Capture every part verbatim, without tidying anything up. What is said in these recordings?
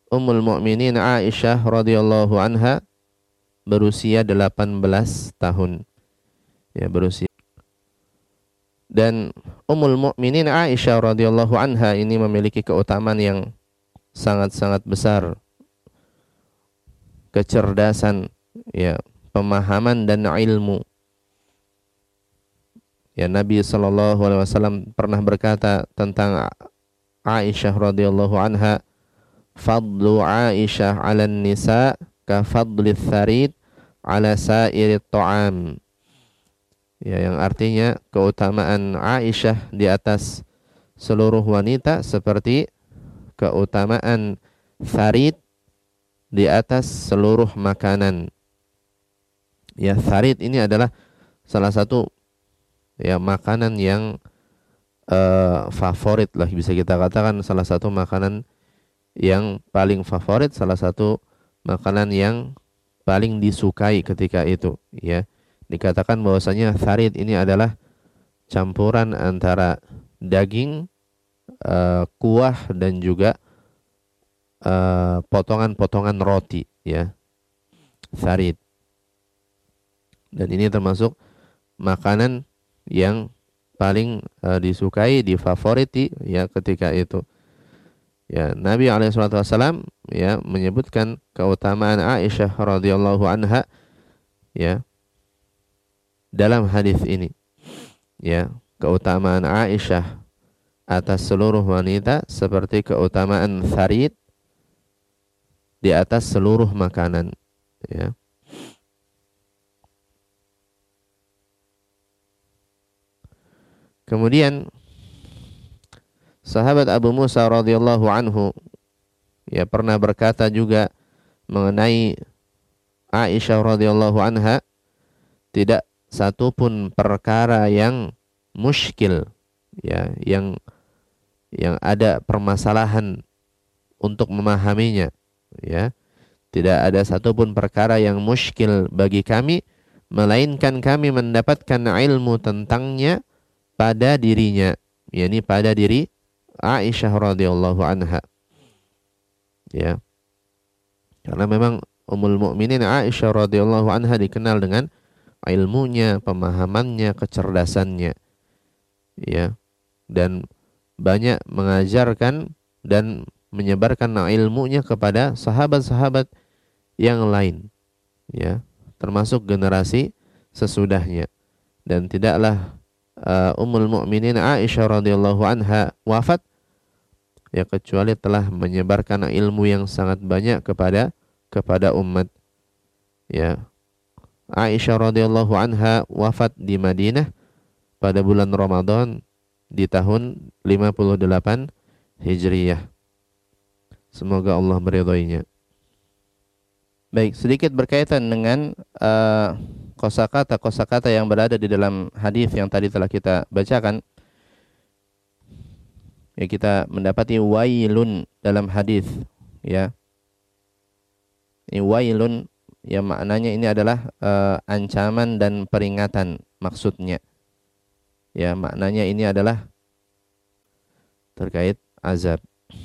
Ummul Mukminin Aisyah radhiyallahu anha berusia delapan belas tahun. Ya, berusia. Dan Ummul Mukminin Aisyah radhiyallahu anha ini memiliki keutamaan yang sangat-sangat besar. Kecerdasan, ya, pemahaman dan ilmu. Ya, Nabi sallallahu alaihi wasallam pernah berkata tentang Aisyah radhiyallahu anha, "Fadlu Aisyah 'alan nisa ka fadli tsarid 'ala sairit ta'am." Ya, yang artinya keutamaan Aisyah di atas seluruh wanita seperti keutamaan tsarid di atas seluruh makanan. Ya, tsarid ini adalah salah satu ya makanan yang uh, favorit lah, bisa kita katakan salah satu makanan yang paling favorit, salah satu makanan yang paling disukai ketika itu. Ya, dikatakan bahwasanya tsarid ini adalah campuran antara daging, uh, kuah dan juga uh, potongan-potongan roti. Ya, tsarid. Dan ini termasuk makanan yang paling uh, disukai, difavoriti ya ketika itu. Ya, Nabi alaihi wasallam ya menyebutkan keutamaan Aisyah radhiyallahu anha ya dalam hadis ini. Ya, keutamaan Aisyah atas seluruh wanita seperti keutamaan tsarid di atas seluruh makanan, ya. Kemudian sahabat Abu Musa radhiyallahu anhu ya pernah berkata juga mengenai Aisyah radhiyallahu anha, tidak satupun perkara yang muskil ya, yang yang ada permasalahan untuk memahaminya ya. Tidak ada satupun perkara yang muskil bagi kami melainkan kami mendapatkan ilmu tentangnya pada dirinya, yakni pada diri Aisyah radhiyallahu anha. Ya. Karena memang Ummul Mukminin Aisyah radhiyallahu anha dikenal dengan ilmunya, pemahamannya, kecerdasannya. Ya. Dan banyak mengajarkan dan menyebarkan ilmunya kepada sahabat-sahabat yang lain. Ya, termasuk generasi sesudahnya. Dan tidaklah Uh, Ummul Mukminin Aisyah radhiyallahu anha wafat ya kecuali telah menyebarkan ilmu yang sangat banyak kepada kepada umat. Ya, Aisyah radhiyallahu anha wafat di Madinah pada bulan Ramadan di tahun lima puluh delapan Hijriyah. Semoga Allah meridhoinya. Baik, sedikit berkaitan dengan uh, kosakata-kosakata yang berada di dalam hadis yang tadi telah kita bacakan. Ya, kita mendapati wailun dalam hadis ya. Ini wailun ya maknanya ini adalah uh, ancaman dan peringatan maksudnya. Ya, maknanya ini adalah terkait azab.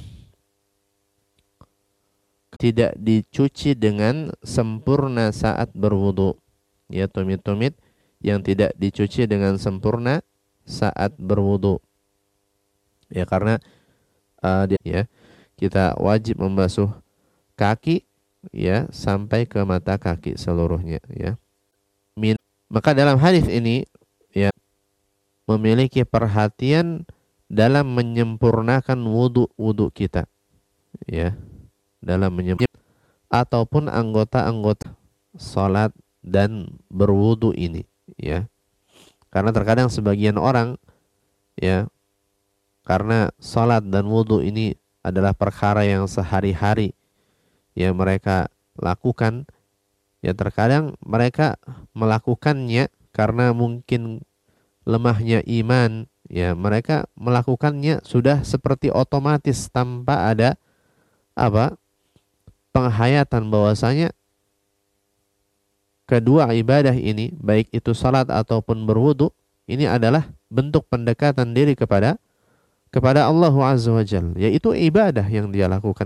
Tidak dicuci dengan sempurna saat berwudu. Ya, tumit-tumit yang tidak dicuci dengan sempurna saat berwudu. Ya, karena uh, dia, ya, kita wajib membasuh kaki ya sampai ke mata kaki seluruhnya ya. Min, maka dalam hadis ini ya memiliki perhatian dalam menyempurnakan wudu-wudu kita. Ya, dalam menyempurnakan ataupun anggota-anggota salat dan berwudu ini ya. Karena terkadang sebagian orang ya, karena salat dan wudu ini adalah perkara yang sehari-hari ya mereka lakukan, ya terkadang mereka melakukannya karena mungkin lemahnya iman ya, mereka melakukannya sudah seperti otomatis tanpa ada apa penghayatan bahwasanya kedua ibadah ini, baik itu salat ataupun berwudu, ini adalah bentuk pendekatan diri kepada kepada Allah Azza wa Jalla, yaitu ibadah yang dia lakukan.